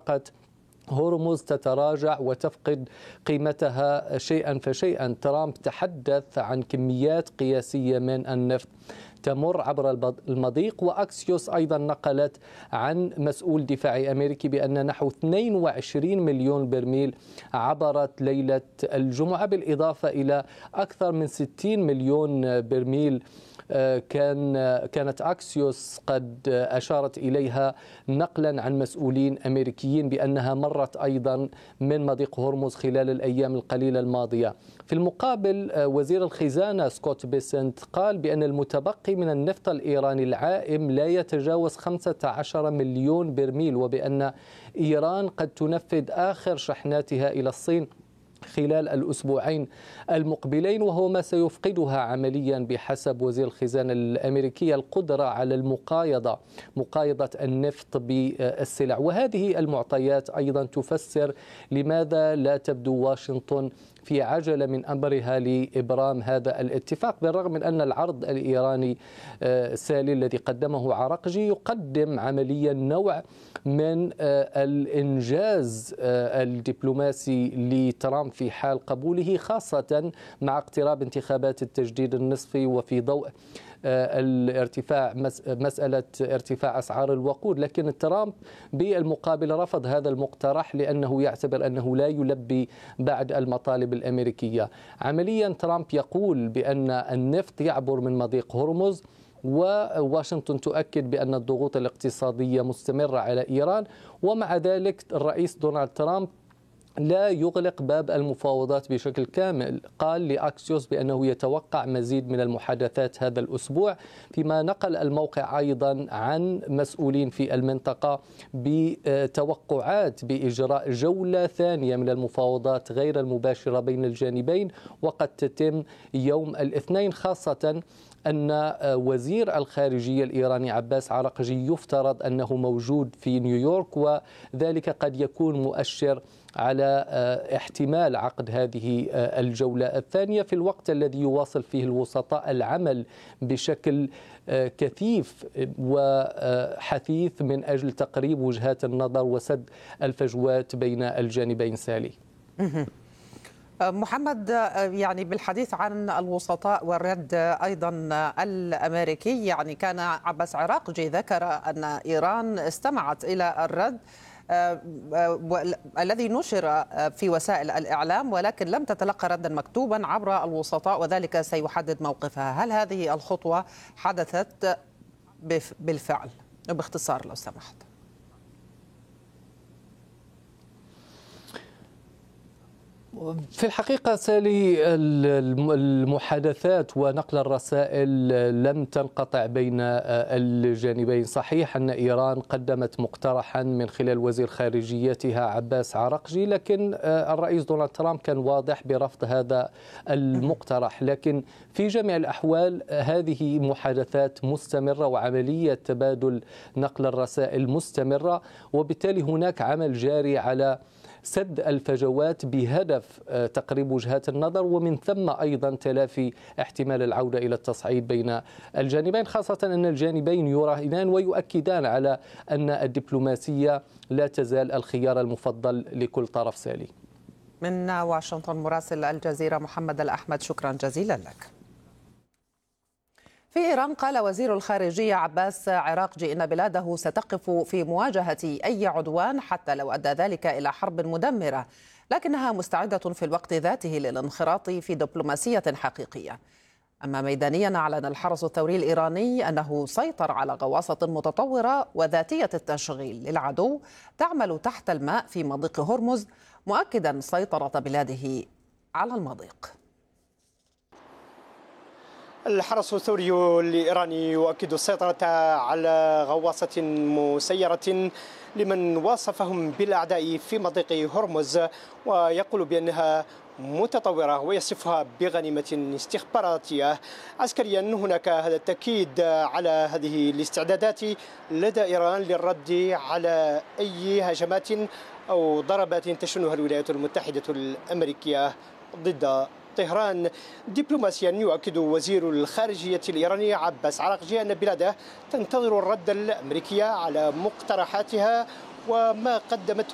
منطقة هرمز تتراجع وتفقد قيمتها شيئا فشيئا. ترامب تحدث عن كميات قياسية من النفط تمر عبر المضيق، وأكسيوس أيضا نقلت عن مسؤول دفاعي أمريكي بأن نحو 22 مليون برميل عبرت ليلة الجمعة، بالإضافة إلى أكثر من 60 مليون برميل كانت أكسيوس قد أشارت إليها نقلا عن مسؤولين أمريكيين بأنها مرت أيضا من مضيق هرمز خلال الأيام القليلة الماضية. في المقابل وزير الخزانة سكوت بيسنت قال بأن المتبقي من النفط الإيراني العائم لا يتجاوز 15 مليون برميل، وبأن إيران قد تنفذ آخر شحناتها إلى الصين خلال الأسبوعين المقبلين، وهو ما سيفقدها عمليا بحسب وزير الخزانة الأمريكية القدرة على مقايضة النفط بالسلع. وهذه المعطيات أيضا تفسر لماذا لا تبدو واشنطن في عجلة من أمرها لإبرام هذا الاتفاق، بالرغم من أن العرض الإيراني سالي الذي قدمه عراقجي يقدم عمليا نوع من الإنجاز الدبلوماسي لترامب في حال قبوله، خاصة مع اقتراب انتخابات التجديد النصفي وفي ضوء مسألة ارتفاع أسعار الوقود. لكن ترامب بالمقابل رفض هذا المقترح لأنه يعتبر أنه لا يلبي بعد المطالب الأمريكية. عمليا ترامب يقول بأن النفط يعبر من مضيق هرمز، وواشنطن تؤكد بأن الضغوط الاقتصادية مستمرة على إيران، ومع ذلك الرئيس دونالد ترامب لا يغلق باب المفاوضات بشكل كامل. قال لأكسيوس بأنه يتوقع مزيد من المحادثات هذا الأسبوع، فيما نقل الموقع أيضا عن مسؤولين في المنطقة بتوقعات بإجراء جولة ثانية من المفاوضات غير المباشرة بين الجانبين، وقد تتم يوم الاثنين، خاصة أن وزير الخارجية الإيراني عباس عراقجي يفترض أنه موجود في نيويورك، وذلك قد يكون مؤشر على احتمال عقد هذه الجولة الثانية في الوقت الذي يواصل فيه الوسطاء العمل بشكل كثيف وحثيث من أجل تقريب وجهات النظر وسد الفجوات بين الجانبين. سالي محمد، يعني بالحديث عن الوسطاء والرد أيضا الأمريكي، يعني كان عباس عراقجي ذكر أن إيران استمعت إلى الرد الذي نشر في وسائل الإعلام، ولكن لم تتلقى ردا مكتوبا عبر الوسطاء، وذلك سيحدد موقفها. هل هذه الخطوة حدثت بالفعل؟ باختصار لو سمحت. في الحقيقة سالي المحادثات ونقل الرسائل لم تنقطع بين الجانبين. صحيح أن إيران قدمت مقترحا من خلال وزير خارجيتها عباس عراقجي، لكن الرئيس دونالد ترامب كان واضح برفض هذا المقترح. لكن في جميع الأحوال هذه محادثات مستمرة وعملية تبادل نقل الرسائل مستمرة، وبالتالي هناك عمل جاري على سد الفجوات بهدف تقريب وجهات النظر، ومن ثم أيضا تلافي احتمال العودة إلى التصعيد بين الجانبين، خاصة أن الجانبين يراهنان ويؤكدان على أن الدبلوماسية لا تزال الخيار المفضل لكل طرف. سالي من واشنطن مراسل الجزيرة محمد الأحمد، شكرا جزيلا لك. في إيران قال وزير الخارجية عباس عراقجي إن بلاده ستقف في مواجهة أي عدوان حتى لو أدى ذلك إلى حرب مدمرة، لكنها مستعدة في الوقت ذاته للانخراط في دبلوماسية حقيقية. أما ميدانيا، أعلن الحرس الثوري الإيراني أنه سيطر على غواصة متطورة وذاتية التشغيل للعدو تعمل تحت الماء في مضيق هرمز، مؤكدا سيطرة بلاده على المضيق. الحرس الثوري الإيراني يؤكد السيطرة على غواصة مسيرة لمن وصفهم بالأعداء في مضيق هرمز، ويقول بأنها متطورة ويصفها بغنيمة استخباراتية. عسكريا هناك هذا التأكيد على هذه الاستعدادات لدى إيران للرد على أي هجمات أو ضربات تشنها الولايات المتحدة الأمريكية ضد طهران. دبلوماسيا يؤكد وزير الخارجية الإيراني عباس عراقجي أن بلاده تنتظر الرد الأمريكي على مقترحاتها وما قدمته